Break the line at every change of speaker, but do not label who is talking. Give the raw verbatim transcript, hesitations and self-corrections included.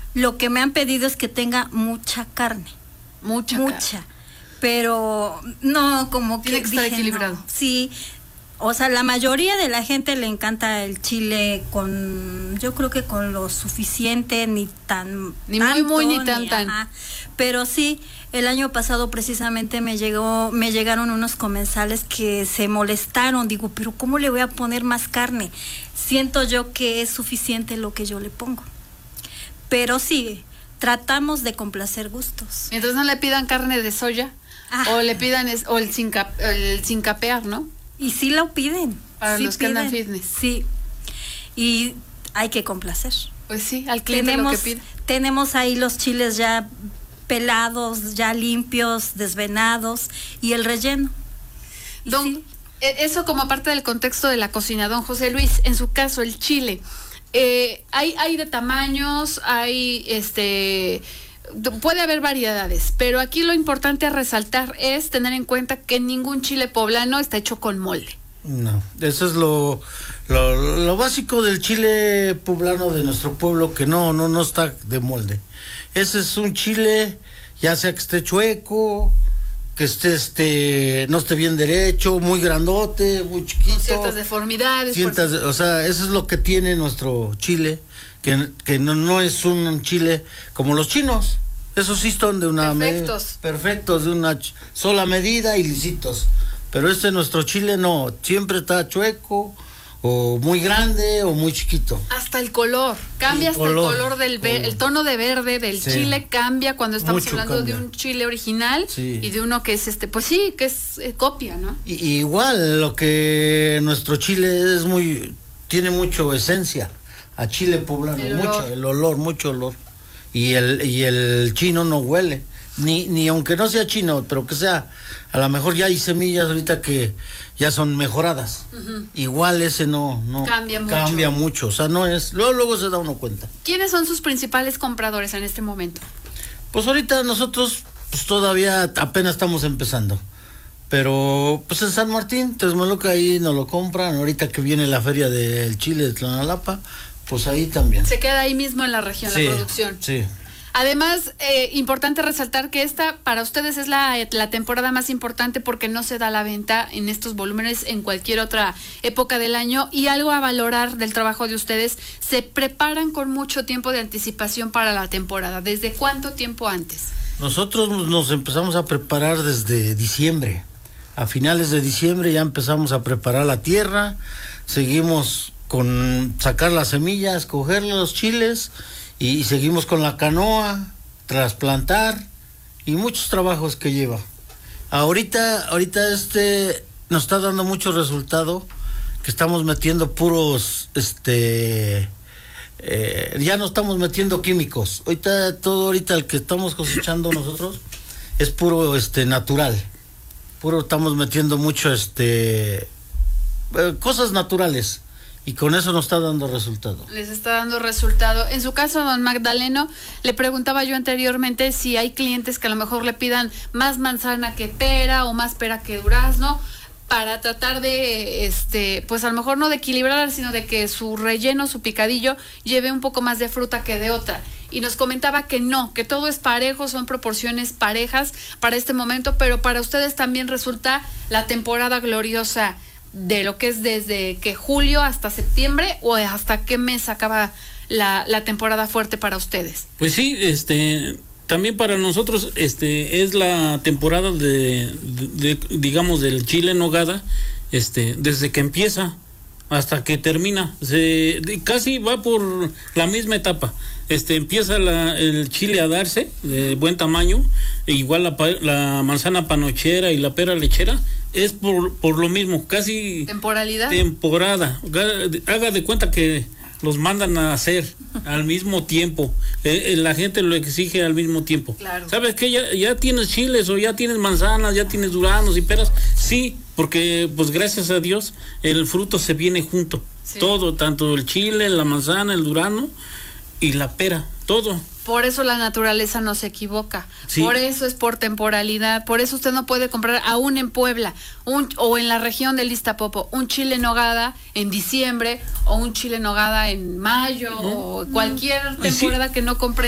Lo que me han pedido es que tenga mucha carne.
Mucha.
Mucha.
Carne.
Pero no, como que
tiene que estar
dije,
equilibrado.
No, sí. O sea, la mayoría de la gente le encanta el chile con, yo creo que con lo suficiente, ni tan
ni
tanto,
muy muy ni tan
ni,
tan.
Ajá. Pero sí, el año pasado precisamente me llegó, me llegaron unos comensales que se molestaron. Digo, pero ¿cómo le voy a poner más carne? Siento yo que es suficiente lo que yo le pongo. Pero sí, tratamos de complacer gustos.
Mientras no le pidan carne de soya, ah. o le pidan es, o el sin, cap, el sin capear, ¿no?
Y sí lo piden.
Para
sí
los que
piden,
andan fitness.
Sí. Y hay que complacer.
Pues sí, al cliente
tenemos,
lo que pide.
Tenemos ahí los chiles ya pelados, ya limpios, desvenados, y el relleno. Y
don,
sí.
Eso como parte del contexto de la cocina. Don José Luis, en su caso, el chile, eh, hay, hay de tamaños, hay este... puede haber variedades, pero aquí lo importante a resaltar es tener en cuenta que ningún chile poblano está hecho con molde.
No, eso es lo, lo, lo básico del chile poblano de nuestro pueblo, que no, no, no está de molde. Ese es un chile, ya sea que esté chueco, que esté, este, no esté bien derecho, muy grandote, muy chiquito.
Con ciertas deformidades.
Ciertas, por... O sea, eso es lo que tiene nuestro chile. Que, que no, no es un chile como los chinos. Esos sí son de una
perfectos.
Me, perfectos, de una ch- sola medida y lisitos. Pero este nuestro chile no, siempre está chueco, o muy grande, o muy chiquito.
Hasta el color, cambia el hasta color, el color del ver, el tono de verde del sí. chile cambia cuando estamos Mucho hablando cambia. de un chile original sí. y de uno que es este, pues sí, que es eh, copia, ¿no?
Y, y igual lo que nuestro chile es muy, tiene mucho esencia. A chile poblano, el mucho, olor. el olor, mucho olor. Y el, y el chino no huele. Ni, ni aunque no sea chino, pero que sea, a lo mejor ya hay semillas ahorita que ya son mejoradas. Uh-huh. Igual ese no, no
cambia mucho.
Cambia mucho. O sea, no es, luego, luego se da uno cuenta.
¿Quiénes son sus principales compradores en este momento?
Pues ahorita nosotros, pues todavía apenas estamos empezando. Pero pues en San Martín, Texmelucan, ahí nos lo compran. Ahorita que viene la feria del chile de Tlanalapa, pues ahí también.
Se queda ahí mismo en la región,
sí,
la producción.
Sí.
Además, eh, importante resaltar que esta para ustedes es la, la temporada más importante porque no se da la venta en estos volúmenes en cualquier otra época del año. Y algo a valorar del trabajo de ustedes, se preparan con mucho tiempo de anticipación para la temporada. ¿Desde cuánto tiempo antes?
Nosotros nos empezamos a preparar desde diciembre. A finales de diciembre ya empezamos a preparar la tierra, seguimos con sacar las semillas, coger los chiles y, y seguimos con la canoa, trasplantar y muchos trabajos que lleva. Ahorita, ahorita este nos está dando mucho resultado, que estamos metiendo puros, este, eh, ya no estamos metiendo químicos. Ahorita todo, ahorita el que estamos cosechando nosotros es puro, este, natural. Puro estamos metiendo mucho, este, eh, cosas naturales. Y con eso nos está dando resultado.
Les está dando resultado. En su caso, don Magdaleno, le preguntaba yo anteriormente si hay clientes que a lo mejor le pidan más manzana que pera o más pera que durazno para tratar de, este, pues a lo mejor no de equilibrar, sino de que su relleno, su picadillo, lleve un poco más de fruta que de otra. Y nos comentaba que no, que todo es parejo, son proporciones parejas para este momento, pero para ustedes también resulta la temporada gloriosa de lo que es desde que julio hasta septiembre, o hasta qué mes acaba la, la temporada fuerte para ustedes.
Pues sí, este, también para nosotros, este, es la temporada de, de, de digamos, del chile en nogada, este, desde que empieza hasta que termina, se casi va por la misma etapa. Este, empieza la, el chile a darse de buen tamaño, e igual la, la manzana panochera y la pera lechera es por, por lo mismo, casi
temporalidad,
temporada. Haga de cuenta que los mandan a hacer al mismo tiempo, eh, la gente lo exige al mismo tiempo.
Claro.
¿Sabes qué? Ya, ya tienes chiles o ya tienes manzanas, ya tienes duranos y peras. Sí, porque pues gracias a Dios el fruto se viene junto. Sí. Todo, tanto el chile, la manzana, el durano y la pera, todo.
Por eso la naturaleza no se equivoca.
Sí.
Por eso es por temporalidad. Por eso usted no puede comprar aún en Puebla un, o en la región del Iztapopo un chile en nogada en diciembre o un chile en nogada en mayo, ¿no? O cualquier temporada sí. que no compre